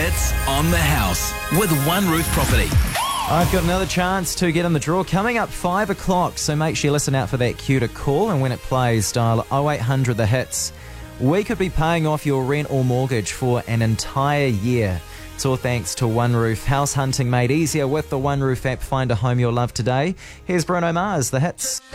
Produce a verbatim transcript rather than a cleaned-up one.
hits on the house with One Roof Property. I've got another chance to get in the draw coming up five o'clock, so make sure you listen out for that cue to call, and when it plays, dial oh eight hundred the hits. We could be paying off your rent or mortgage for an entire year. It's all thanks to One Roof. House hunting made easier with the One Roof app. Find a home you'll love today. Here's Bruno Mars, the hits.